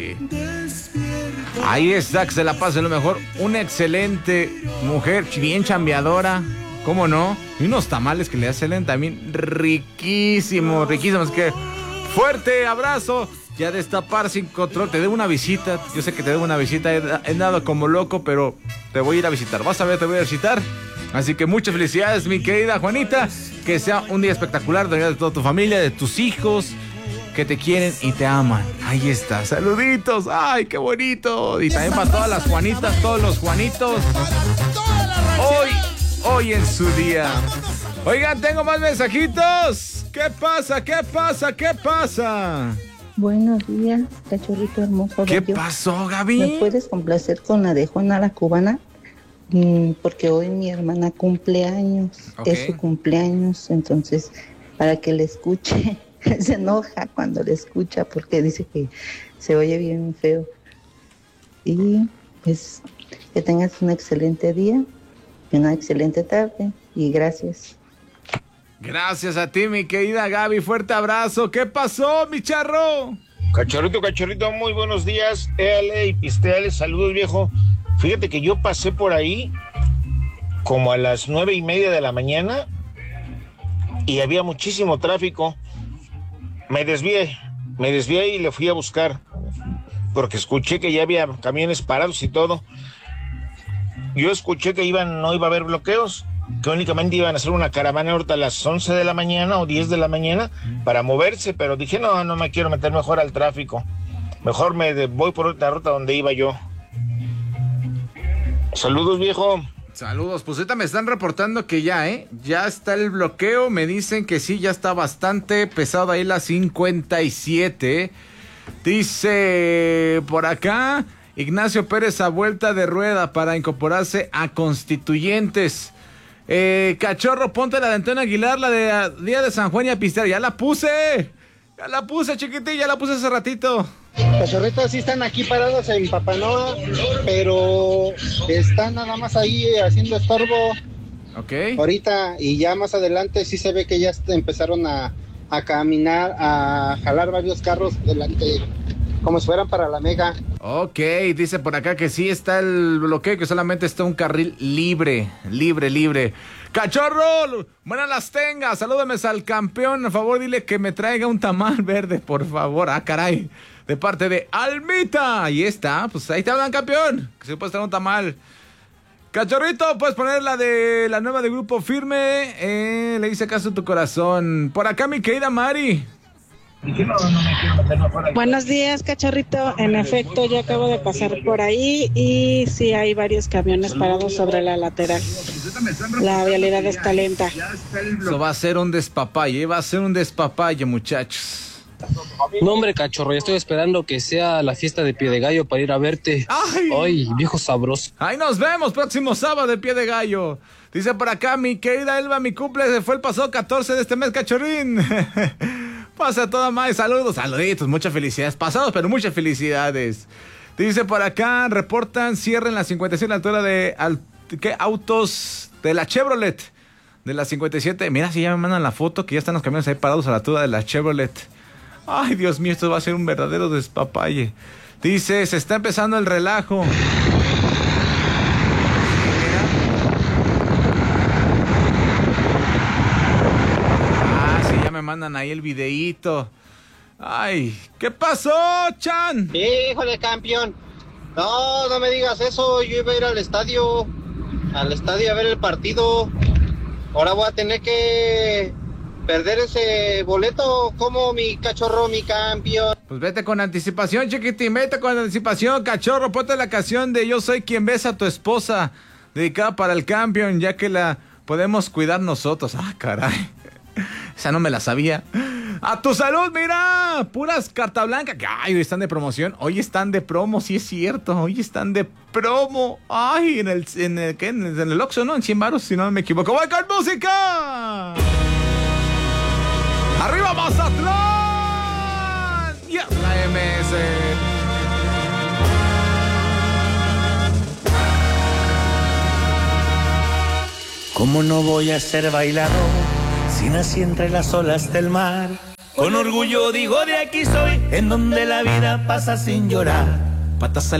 Ahí está, que se la pase lo mejor. Una excelente mujer, bien chambeadora, ¿cómo no? Y unos tamales que le hacen también riquísimos, riquísimos. Que fuerte abrazo. Ya destapar sin control. Te debo una visita. Yo sé que te debo una visita. He dado como loco, pero te voy a ir a visitar. Vas a ver, te voy a visitar. Así que muchas felicidades, mi querida Juanita. Que sea un día espectacular de toda tu familia, de tus hijos, que te quieren y te aman. Ahí está, saluditos. Ay, qué bonito. Y también para todas las Juanitas, todos los Juanitos. Hoy en su día. Oigan, tengo más mensajitos. ¿Qué pasa? ¿Qué pasa? ¿Qué pasa? Buenos días, cachorrito hermoso. ¿Qué pasó, Gaby? ¿Me puedes complacer con la de Juana la Cubana? Porque hoy mi hermana cumple años. Okay. Es su cumpleaños, entonces para que le escuche. Se enoja cuando le escucha porque dice que se oye bien feo. Y pues que tengas un excelente día y una excelente tarde. Y gracias. Gracias a ti, mi querida Gaby. Fuerte abrazo. ¿Qué pasó, mi charro? Cachorrito, muy buenos días. Éale y pisteale, saludos, viejo. Fíjate que yo pasé por ahí como a las 9:30 de la mañana y había muchísimo tráfico. Me desvié y le fui a buscar porque escuché que ya había camiones parados y todo. Yo escuché que no iba a haber bloqueos, que únicamente iban a hacer una caravana ahorita a las 11 de la mañana o 10 de la mañana para moverse, pero dije, no me quiero meter mejor al tráfico. Mejor voy por otra ruta donde iba yo. Saludos, viejo. Saludos, pues ahorita me están reportando que ya está el bloqueo, me dicen que sí, ya está bastante pesado ahí la 57. Dice por acá, Ignacio Pérez a vuelta de rueda para incorporarse a Constituyentes. Cachorro, ponte la de Antonio Aguilar, la de Día de San Juan y a pistear. Ya la puse, chiquitín, ya la puse hace ratito. Cachorritos sí están aquí parados en Papanoa, pero están nada más ahí haciendo estorbo. Ok. Ahorita y ya más adelante sí se ve que ya empezaron a caminar, a jalar varios carros delante, como si fueran para la mega. Ok, dice por acá que sí está el bloqueo, que solamente está un carril libre. ¡Cachorro! Buenas las tengas, salúdame al campeón, por favor dile que me traiga un tamal verde, por favor. Ah, caray, de parte de Almita. Ahí está, pues ahí te hablan, campeón, que se puede traer un tamal. Cachorrito, puedes poner la de la nueva de Grupo Firme, le hice caso a tu corazón. Por acá mi querida Mari. Buenos días, cachorrito. En efecto, yo acabo de pasar por ahí y sí hay varios camiones parados sobre la lateral. La vialidad está lenta. Eso va a ser un despapalle, muchachos. No, hombre, cachorro, ya estoy esperando que sea la fiesta de Pie de Gallo para ir a verte. Ay, viejo sabroso. Ahí nos vemos próximo sábado de Pie de Gallo. Dice por acá mi querida Elba, mi cumple fue el pasado 14 de este mes, cachorrín. Pasa toda madre, saluditos, muchas felicidades. Pasados, pero muchas felicidades. Dice por acá, reportan cierre en la 57 a la altura de autos de la Chevrolet. De la 57, mira si ya me mandan la foto que ya están los camiones ahí parados a la altura de la Chevrolet. Ay, Dios mío, esto va a ser un verdadero despapalle. Dice, se está empezando el relajo. Sí, ya me mandan ahí el videíto. Ay, ¿qué pasó, Chan? Híjole, campeón. No me digas eso. Yo iba a ir al estadio a ver el partido. Ahora voy a tener que perder ese boleto. Como mi cachorro, mi campeón. Pues vete con anticipación, chiquitín, vete con anticipación, cachorro. Ponte la canción de Yo soy quien besa a tu esposa, dedicada para el campeón, ya que la podemos cuidar nosotros. Ah, caray, esa no me la sabía. ¡A tu salud, mira! Puras carta blanca. Ay, hoy están de promoción. Hoy están de promo, sí es cierto. Hoy están de promo. Ay, en el Oxxo, ¿no? En 100 baros, si no me equivoco. ¡Voy con música! ¡Arriba, Mazatlán! ¡Y a la MS! ¿Cómo no voy a ser bailador si nací entre las olas del mar? Con orgullo digo de aquí soy, en donde la vida pasa sin llorar. Patas al